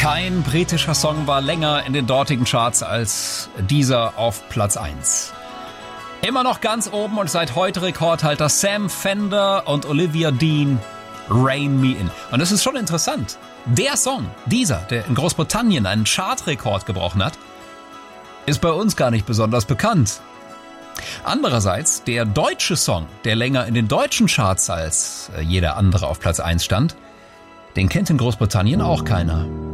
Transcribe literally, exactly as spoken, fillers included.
Kein britischer Song war länger in den dortigen Charts als dieser auf Platz eins. Immer noch ganz oben und seit heute Rekordhalter Sam Fender und Olivia Dean, Rain Me In. Und es ist schon interessant. Der Song, dieser, der in Großbritannien einen Chartrekord gebrochen hat, ist bei uns gar nicht besonders bekannt. Andererseits, der deutsche Song, der länger in den deutschen Charts als jeder andere auf Platz eins stand, den kennt in Großbritannien auch keiner.